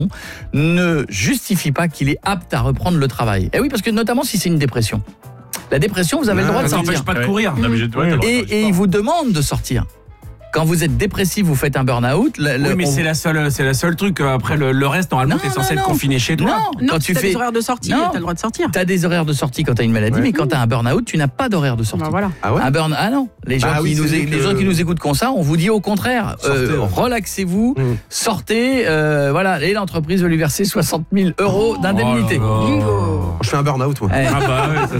ne justifie pas qu'il est apte à reprendre le travail. Et oui, parce que notamment si c'est une dépression. La dépression, vous avez le droit de Ça sortir. n'empêche pas de courir. Et il vous demande de sortir. Quand vous êtes dépressif, vous faites un burn-out. Oui, mais c'est la seule truc. Après, le reste, normalement, t'es censé être confiné chez toi. Non, quand tu as fais des horaires de sortie, t'as le droit de sortir. T'as des horaires de sortie quand t'as une maladie, mais quand t'as un burn-out, tu n'as pas d'horaire de sortie. Bah voilà. Ah ouais? Non. Les gens qui nous écoutent comme ça, on vous dit au contraire, relaxez-vous, sortez, voilà, et l'entreprise va lui verser 60 000 € d'indemnité. Je fais un burn-out, moi. Ah bah ouais,